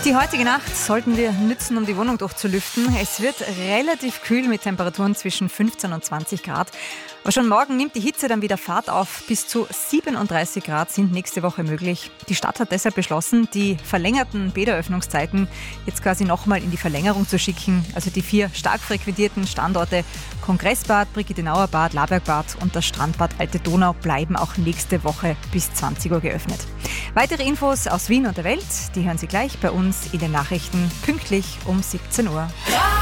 Die heutige Nacht sollten wir nützen, um die Wohnung durchzulüften. Es wird relativ kühl mit Temperaturen zwischen 15 und 20 Grad. Aber schon morgen nimmt die Hitze dann wieder Fahrt auf. Bis zu 37 Grad sind nächste Woche möglich. Die Stadt hat deshalb beschlossen, die verlängerten Bäderöffnungszeiten jetzt quasi nochmal in die Verlängerung zu schicken. Also die 4 stark frequentierten Standorte Kongressbad, Brigittenauer Bad, Labergbad und das Strandbad Alte Donau bleiben auch nächste Woche bis 20 Uhr geöffnet. Weitere Infos aus Wien und der Welt, die hören Sie gleich bei uns in den Nachrichten pünktlich um 17 Uhr.